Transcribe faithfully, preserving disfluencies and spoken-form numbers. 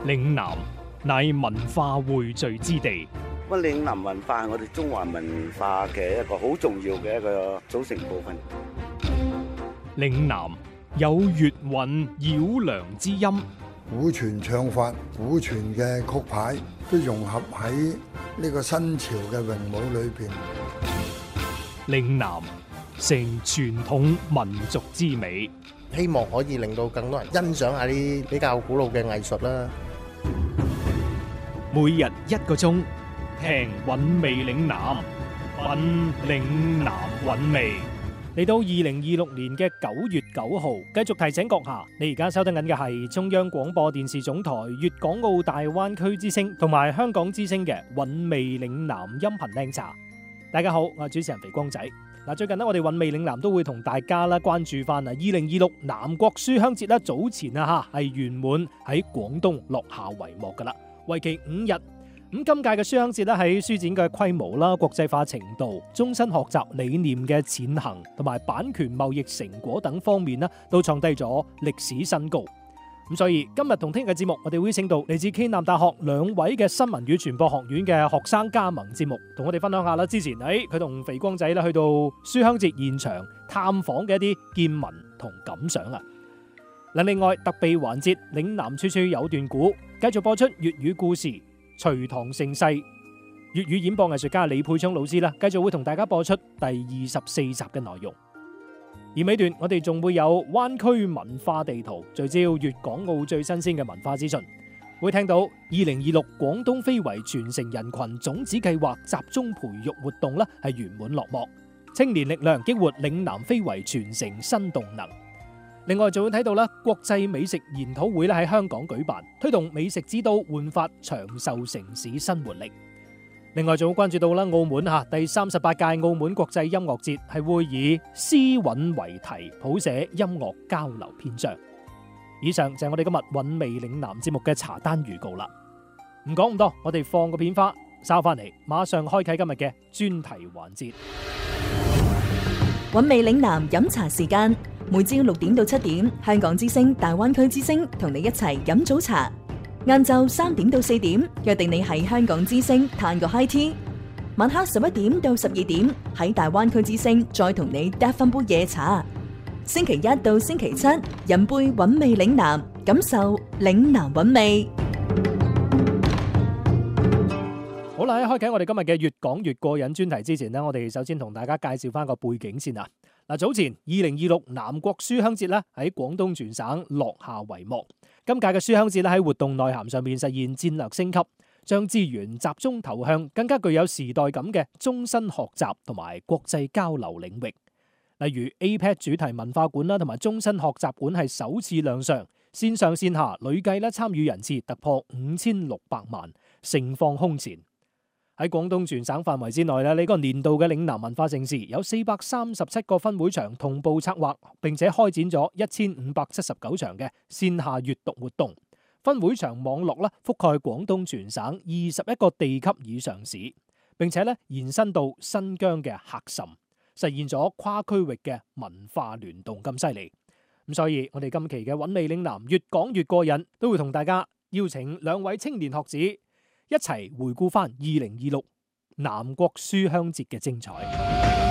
嶺南乃文化匯聚之地。 乜嶺南文化係我哋中華文化嘅一個好重要嘅一個組成部分。 嶺南有粵韻繞梁之音， 古傳唱法、古傳嘅曲牌都融合喺呢個新潮嘅詠舞裏邊。 嶺南成傳統民族之美， 希望可以令到更多人欣賞下啲比較古老嘅藝術啦。 每日一個鐘，聽韻味嶺南，品嶺南韻味。嚟到二零二六年嘅九月九號，繼續提醒閣下，你而家收聽緊嘅係中央廣播電視總台粵港澳大灣區之聲同埋香港之聲嘅韻味嶺南音頻靚茶。大家好，我係主持人肥光仔。嗱，最近呢，我哋韻味嶺南都會同大家啦關注翻啊，二零二六南國書香節啦，早前啊吓係圓滿喺廣東落下帷幕噶啦，為期五日。咁今屆嘅書香節咧，喺書展嘅規模啦、國際化程度、終身學習理念嘅踐行同埋版權貿易成果等方面呢，都創低咗歷史新高。咁所以今日同聽日嘅節目，我哋會請到嚟自暨南大學兩位嘅新聞與傳播學院嘅學生加盟節目，同我哋分享下啦。之前誒佢同肥光仔啦去到書香節現場探訪嘅一啲見聞同感想啊。嗱，另外特備環節嶺南處處有段古，繼續播出粵語故事。隋唐盛世粵語演播藝術家李佩聰老師啦，繼續會同大家播出第二十四集嘅內容。而尾段我哋仲會有灣區文化地圖，聚焦粵港澳最新鮮嘅文化資訊。會聽到二零二六廣東非遺傳承人群種子計劃集中培育活動啦，係圓滿落幕。青年力量激活嶺南非遺傳承新動能。另外仲會睇到啦，國際美食研討會咧喺香港舉辦，推動美食之都煥發長壽城市新活力。另外仲會關注到啦，澳門吓第三十八屆澳門國際音樂節係會以詩韻為題，譜寫音樂交流篇章。以上就係我哋今日韻味嶺南節目嘅茶單預告啦。唔講咁多，我哋放個片花，稍翻嚟馬上開啟今日嘅專題環節。 韻味嶺南飲茶時間。每朝六點到七點，香港之聲、大灣區之聲同你一齊飲早茶。晏晝三點到四點，約定你喺香港之聲嘆個 high tea。晚黑十一點到十二點，喺大灣區之聲再同你嗒翻杯夜茶。星期一到星期七，飲杯韻味嶺南，感受嶺南韻味。 好啦，喺開啟我哋今日嘅越講越過癮專題之前呢，我哋首先同大家介紹翻個背景先啊。嗱，早前二零二六南國書香節咧喺廣東全省落下帷幕。今屆嘅書香節咧喺活動內涵上面實現戰略升級，將資源集中投向更加具有時代感嘅終身學習同埋國際交流領域。例如 A P E C 主題文化館啦，同埋終身學習館係首次亮相，線上線下累計咧參與人次突破五千六百萬，盛況空前。喺廣東全省範圍之內咧，呢個年度嘅嶺南文化盛事有四百三十七個分會場同步策劃，並且開展咗一千五百七十九場嘅線下閱讀活動。分會場網絡咧覆蓋廣東全省二十一個地級以上市，並且咧延伸到新疆嘅喀什，實現咗跨區域嘅文化聯動咁犀利。咁所以我哋今期嘅韻味嶺南越講越過癮，都會同大家邀請兩位青年學子，一齊回顧翻二零二六南國書香節嘅精彩。